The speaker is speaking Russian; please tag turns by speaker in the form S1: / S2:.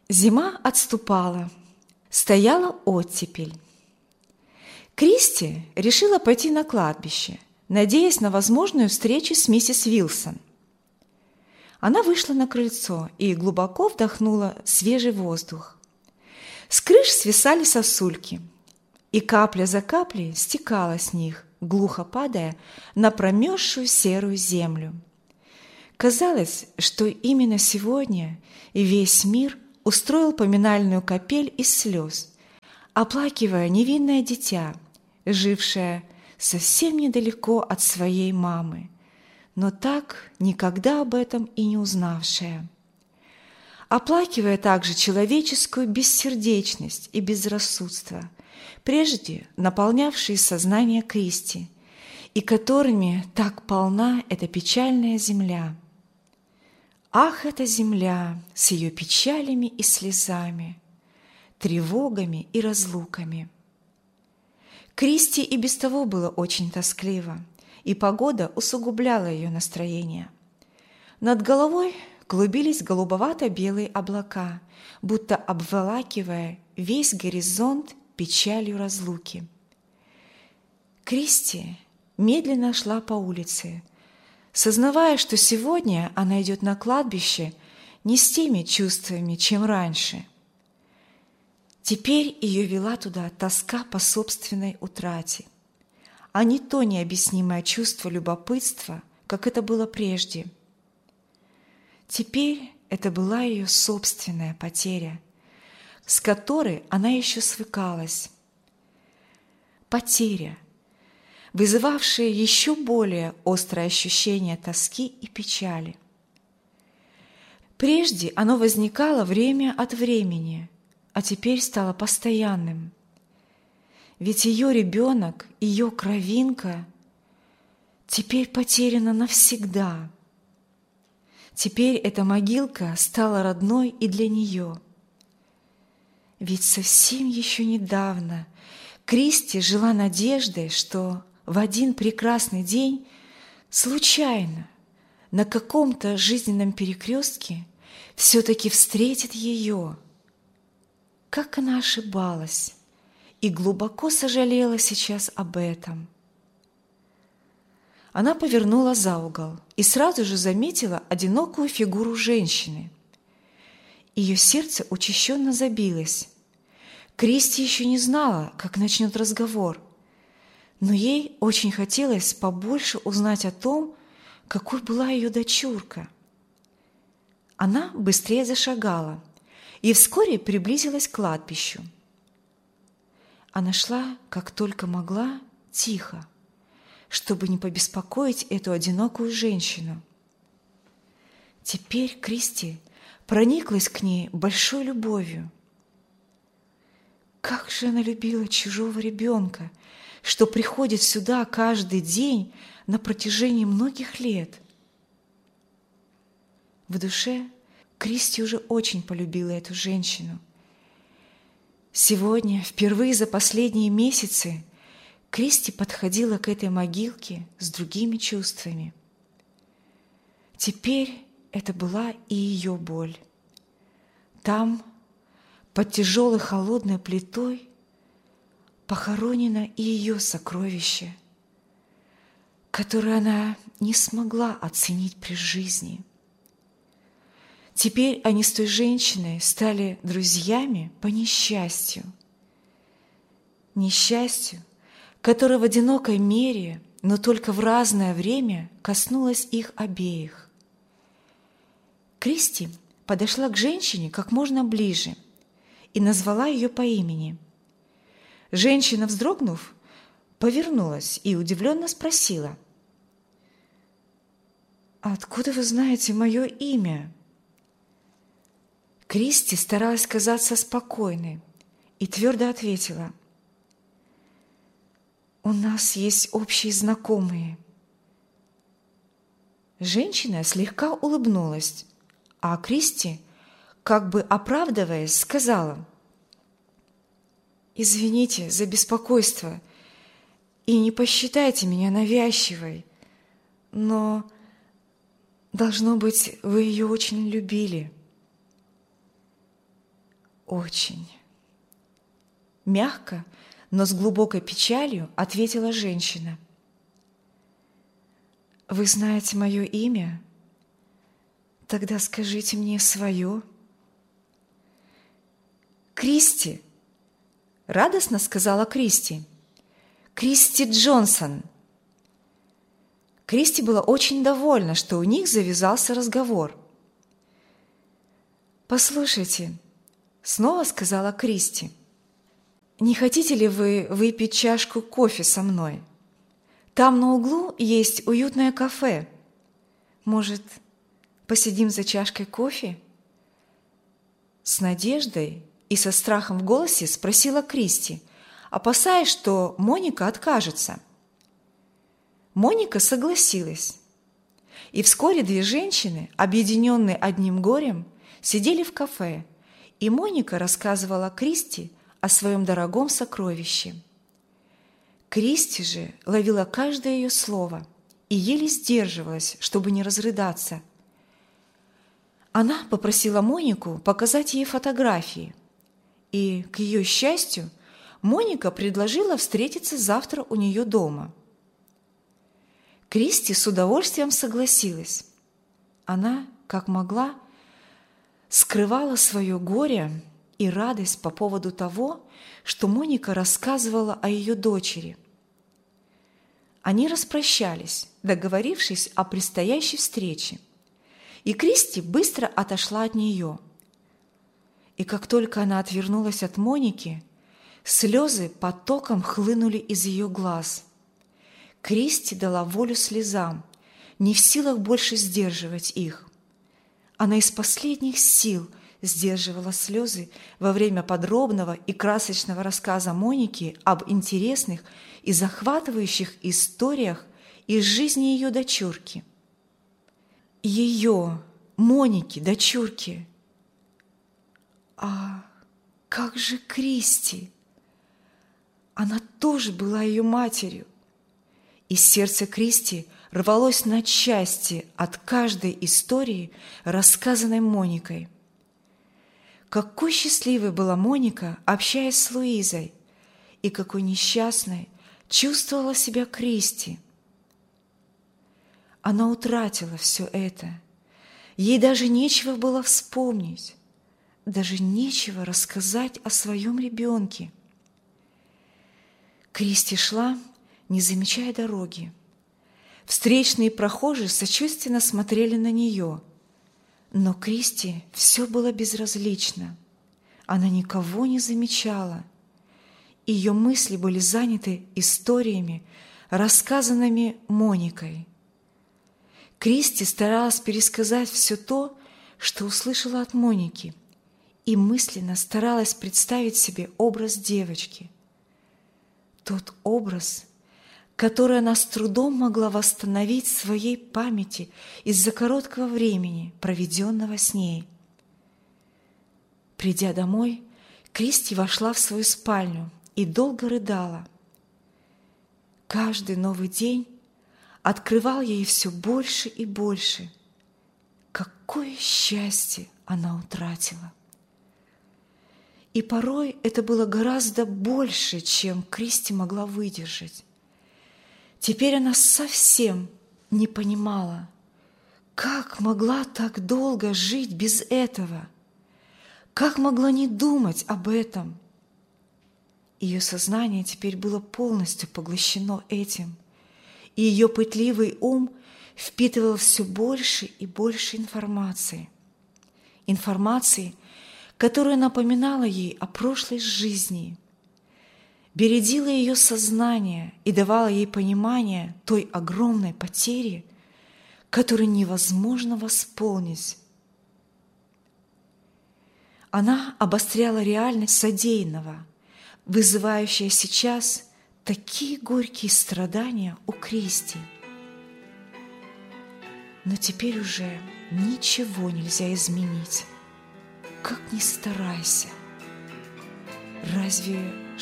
S1: Зима отступала, стояла оттепель. Кристи решила пойти на кладбище, надеясь на возможную встречу с миссис Вилсон. Она вышла на крыльцо и глубоко вдохнула свежий воздух. С крыш свисали сосульки, и капля за каплей стекала с них, глухо падая на промерзшую серую землю. Казалось, что именно сегодня и весь мир устроил поминальную капель из слез, оплакивая невинное дитя, жившее совсем недалеко от своей мамы, но так никогда об этом и не узнавшее. Оплакивая также человеческую бессердечность и безрассудство, прежде наполнявшие сознание Кристи, и которыми так полна эта печальная земля. Ах, эта земля с ее печалями и слезами, тревогами и разлуками! Кристи и без того было очень тоскливо, и погода усугубляла ее настроение. Над головой клубились голубовато-белые облака, будто обволакивая весь горизонт печалью разлуки. Кристи медленно шла по улице, сознавая, что сегодня она идет на кладбище не с теми чувствами, чем раньше. Теперь ее вела туда тоска по собственной утрате, а не то необъяснимое чувство любопытства, как это было прежде. Теперь это была ее собственная потеря, с которой она еще свыкалась. Потеря, вызывавшее еще более острое ощущение тоски и печали. Прежде оно возникало время от времени, а теперь стало постоянным. Ведь ее ребенок, ее кровинка теперь потеряна навсегда. Теперь эта могилка стала родной и для нее. Ведь совсем еще недавно Кристи жила надеждой, что в один прекрасный день случайно на каком-то жизненном перекрестке все-таки встретит ее. Как она ошибалась и глубоко сожалела сейчас об этом. Она повернула за угол и сразу же заметила одинокую фигуру женщины. Ее сердце учащенно забилось. Кристи еще не знала, как начнет разговор, но ей очень хотелось побольше узнать о том, какой была ее дочурка. Она быстрее зашагала и вскоре приблизилась к кладбищу. Она шла, как только могла, тихо, чтобы не побеспокоить эту одинокую женщину. Теперь Кристи прониклась к ней большой любовью. Как же она любила чужого ребенка, что приходит сюда каждый день на протяжении многих лет. В душе Кристи уже очень полюбила эту женщину. Сегодня, впервые за последние месяцы, Кристи подходила к этой могилке с другими чувствами. Теперь это была и ее боль. Там, под тяжелой холодной плитой, похоронено и ее сокровище, которое она не смогла оценить при жизни. Теперь они с той женщиной стали друзьями по несчастью. Несчастью, которое в одинокой мере, но только в разное время коснулось их обеих. Кристи подошла к женщине как можно ближе и назвала ее по имени. Женщина, вздрогнув, повернулась и удивленно спросила: «Откуда вы знаете мое имя?» Кристи старалась казаться спокойной и твердо ответила: «У нас есть общие знакомые». Женщина слегка улыбнулась, а Кристи, как бы оправдываясь, сказала: «Извините за беспокойство и не посчитайте меня навязчивой, но, должно быть, вы ее очень любили». очень. Мягко, но с глубокой печалью ответила женщина. Вы знаете мое имя? Тогда скажите мне свое. Кристи, радостно сказала Кристи. Кристи Джонсон. Кристи была очень довольна, что у них завязался разговор. «Послушайте», — снова сказала Кристи, «не хотите ли вы выпить чашку кофе со мной? Там на углу есть уютное кафе. Может, посидим за чашкой кофе?» С надеждой и со страхом в голосе спросила Кристи, опасаясь, что Моника откажется. Моника согласилась, и вскоре две женщины, объединенные одним горем, сидели в кафе, и Моника рассказывала Кристи о своем дорогом сокровище. Кристи же ловила каждое ее слово и еле сдерживалась, чтобы не разрыдаться. Она попросила Монику показать ей фотографии, и, к ее счастью, Моника предложила встретиться завтра у нее дома. Кристи с удовольствием согласилась. Она, как могла, скрывала свое горе и радость по поводу того, что Моника рассказывала о ее дочери. Они распрощались, договорившись о предстоящей встрече, и Кристи быстро отошла от нее. И как только она отвернулась от Моники, слезы потоком хлынули из ее глаз. Кристи дала волю слезам, не в силах больше сдерживать их. Она из последних сил сдерживала слезы во время подробного и красочного рассказа Моники об интересных и захватывающих историях из жизни ее дочурки. Ее, Моники, дочурки. А как же Кристи? Она тоже была ее матерью. И сердце Кристи рвалось на части от каждой истории, рассказанной Моникой. Какой счастливой была Моника, общаясь с Луизой, и какой несчастной чувствовала себя Кристи. Она утратила все это. Ей даже нечего было вспомнить, даже нечего рассказать о своем ребенке. Кристи шла, не замечая дороги. Встречные прохожие сочувственно смотрели на нее, но Кристи все было безразлично. Она никого не замечала. Ее мысли были заняты историями, рассказанными Моникой. Кристи старалась пересказать все то, что услышала от Моники, и мысленно старалась представить себе образ девочки. Тот образ, который она с трудом могла восстановить в своей памяти из-за короткого времени, проведенного с ней. Придя домой, Кристи вошла в свою спальню и долго рыдала. Каждый новый день открывал ей все больше и больше. Какое счастье она утратила! И порой это было гораздо больше, чем Кристи могла выдержать. Теперь она совсем не понимала, как могла так долго жить без этого, как могла не думать об этом. Ее сознание теперь было полностью поглощено этим, и ее пытливый ум впитывал все больше и больше информации. Информации, которая напоминала ей о прошлой жизни, бередила ее сознание и давала ей понимание той огромной потери, которую невозможно восполнить. Она обостряла реальность содеянного, вызывающая сейчас такие горькие страдания у Кристи. Но теперь уже ничего нельзя изменить. Как ни старайся. Разве